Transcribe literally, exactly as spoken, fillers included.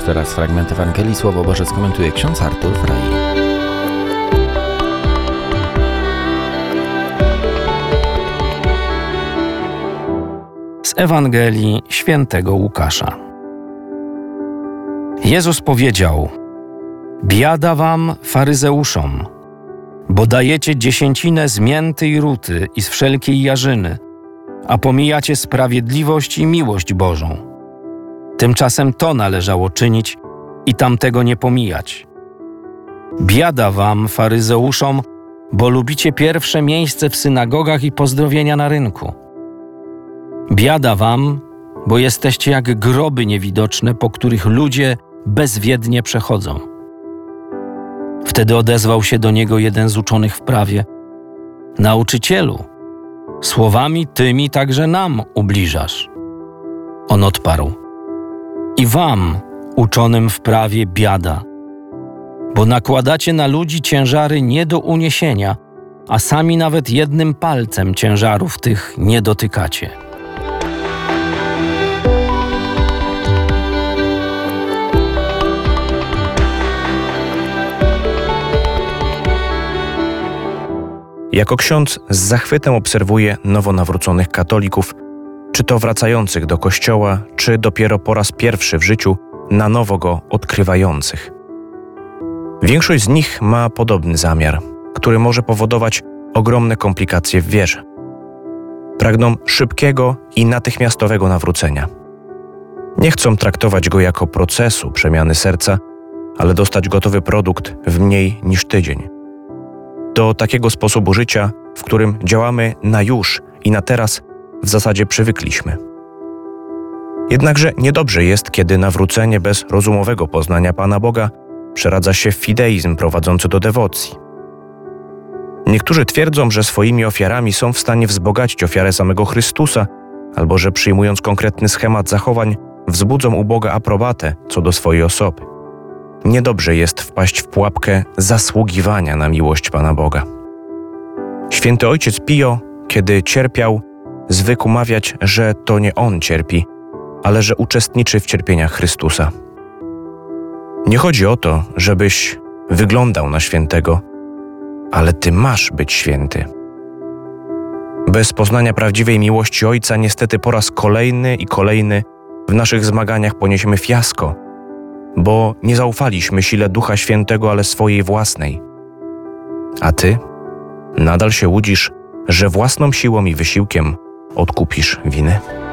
teraz fragment Ewangelii. Słowo Boże skomentuje ksiądz Artur Frei. Z Ewangelii świętego Łukasza. Jezus powiedział: biada wam, faryzeuszom, bo dajecie dziesięcinę z mięty i ruty i z wszelkiej jarzyny, a pomijacie sprawiedliwość i miłość Bożą. Tymczasem to należało czynić i tamtego nie pomijać. Biada wam, faryzeuszom, bo lubicie pierwsze miejsce w synagogach i pozdrowienia na rynku. Biada wam, bo jesteście jak groby niewidoczne, po których ludzie bezwiednie przechodzą. Wtedy odezwał się do niego jeden z uczonych w prawie: nauczycielu, słowami tymi także nam ubliżasz. On odparł: i wam, uczonym w prawie, biada, bo nakładacie na ludzi ciężary nie do uniesienia, a sami nawet jednym palcem ciężarów tych nie dotykacie. Jako ksiądz z zachwytem obserwuję nowonawróconych katolików, czy to wracających do kościoła, czy dopiero po raz pierwszy w życiu na nowo go odkrywających. Większość z nich ma podobny zamiar, który może powodować ogromne komplikacje w wierze. Pragną szybkiego i natychmiastowego nawrócenia. Nie chcą traktować go jako procesu przemiany serca, ale dostać gotowy produkt w mniej niż tydzień. Do takiego sposobu życia, w którym działamy na już i na teraz, w zasadzie przywykliśmy. Jednakże niedobrze jest, kiedy nawrócenie bez rozumowego poznania Pana Boga przeradza się w fideizm prowadzący do dewocji. Niektórzy twierdzą, że swoimi ofiarami są w stanie wzbogacić ofiarę samego Chrystusa, albo że przyjmując konkretny schemat zachowań wzbudzą u Boga aprobatę co do swojej osoby. Niedobrze jest wpaść w pułapkę zasługiwania na miłość Pana Boga. Święty ojciec Pio, kiedy cierpiał, zwykł mawiać, że to nie on cierpi, ale że uczestniczy w cierpieniach Chrystusa. Nie chodzi o to, żebyś wyglądał na świętego, ale ty masz być święty. Bez poznania prawdziwej miłości Ojca niestety po raz kolejny i kolejny w naszych zmaganiach poniesiemy fiasko, bo nie zaufaliśmy sile Ducha Świętego, ale swojej własnej. A ty nadal się łudzisz, że własną siłą i wysiłkiem odkupisz winy?